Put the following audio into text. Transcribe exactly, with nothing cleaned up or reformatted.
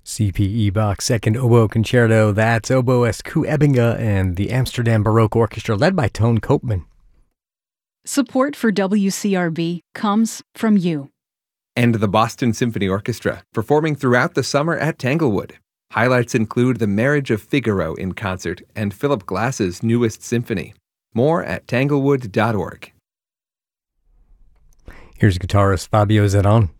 C P E Bach's Second Oboe Concerto. That's oboist Koos Ebbinga and the Amsterdam Baroque Orchestra led by Toon Koopman. Support for W C R B comes from you. And the Boston Symphony Orchestra, performing throughout the summer at Tanglewood. Highlights include The Marriage of Figaro in concert and Philip Glass's newest symphony. More at tanglewood dot org. Here's guitarist Fabio Zeron.